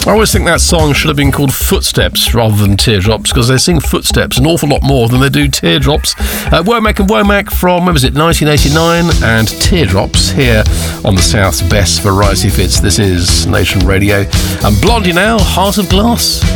I always think that song should have been called Footsteps rather than Teardrops, because they sing footsteps an awful lot more than they do teardrops. Womack and Womack from, when was it, 1989, and Teardrops here on the South's best variety fits. This is Nation Radio. And Blondie now, Heart of Glass.